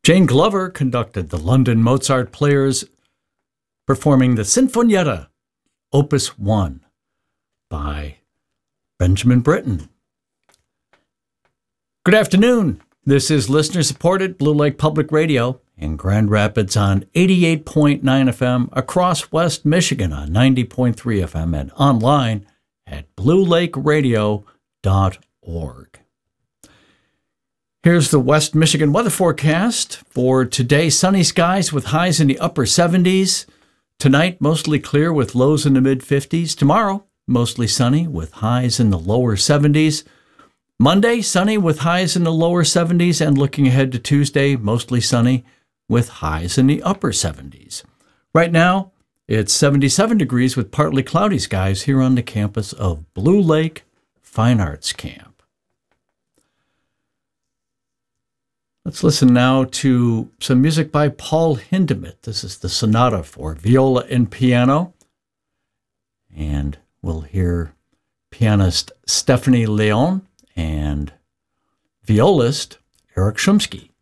Jane Glover conducted the London Mozart Players performing the Sinfonietta, Opus 1 by Benjamin Britten. Good afternoon. This is listener-supported Blue Lake Public Radio in Grand Rapids on 88.9 FM, across West Michigan on 90.3 FM, and online at bluelakeradio.org. Here's the West Michigan weather forecast for today. Sunny skies with highs in the upper 70s. Tonight, mostly clear with lows in the mid-50s. Tomorrow, mostly sunny with highs in the lower 70s. Monday, sunny with highs in the lower 70s. And looking ahead to Tuesday, mostly sunny with highs in the upper 70s. Right now, it's 77 degrees with partly cloudy skies here on the campus of Blue Lake Fine Arts Camp. Let's listen now to some music by Paul Hindemith. This is the Sonata for Viola and Piano. And we'll hear pianist Stephanie Leon and violist Eric Shumsky.